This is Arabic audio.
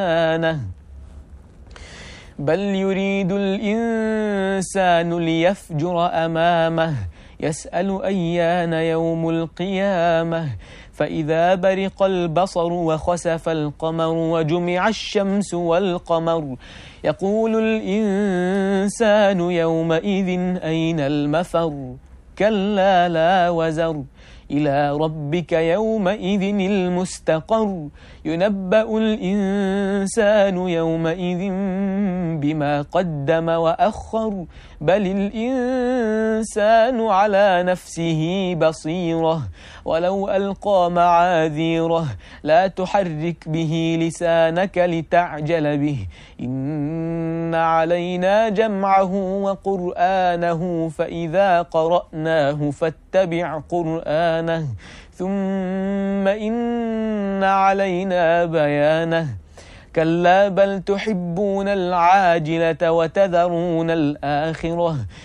بل يريد الإنسان ليفجر أمامه يسأل أيان يوم القيامة فإذا برق البصر وخسف القمر وجمع الشمس والقمر يقول الإنسان يومئذ أين المفر كلا لا وزر إلى ربك يومئذ المستقر ينبأ الإنسان يومئذ بما قدم وأخر بل الإنسان على نفسه بصيرة ولو ألقى معاذيره لا تحرك به لسانك لتعجل به إن علينا جمعه وقرآنه فإذا قرأناه فاتبع قرآنه ثم إن علينا بيانه كلا بل تحبون العاجلة وتذرون الآخرة